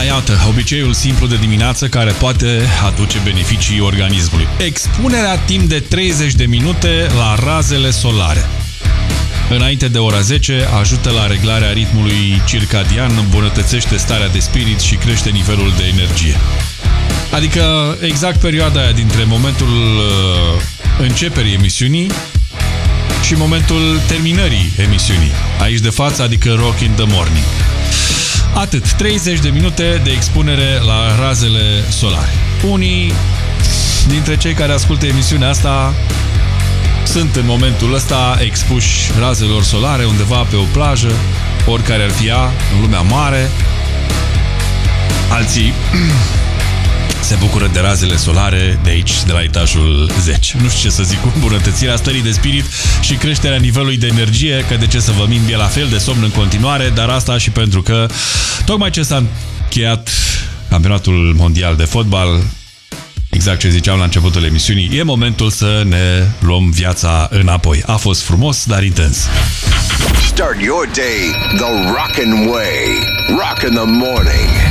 iată, obiceiul simplu de dimineață care poate aduce beneficii organismului. Expunerea timp de 30 de minute la razele solare. Înainte de ora 10, ajută la reglarea ritmului circadian, îmbunătățește starea de spirit și crește nivelul de energie. Adică exact perioada aia dintre momentul începerii emisiunii și momentul terminării emisiunii. Aici de față, adică Rock in the Morning. Atât, 30 de minute de expunere la razele solare. Unii dintre cei care ascultă emisiunea asta sunt în momentul ăsta expuși razelor solare undeva pe o plajă, oricare ar fi ea, în lumea mare. Alții se bucură de razele solare de aici, de la etajul 10. Nu știu ce să zic, cu îmbunătățirea stării de spirit și creșterea nivelului de energie, că de ce să vă mint, e la fel de somn în continuare, dar asta și pentru că tocmai ce s-a încheiat campionatul mondial de fotbal, exact ce ziceam la începutul emisiunii, e momentul să ne luăm viața înapoi. A fost frumos, dar intens. Start your day the rockin' way. Rock in the morning.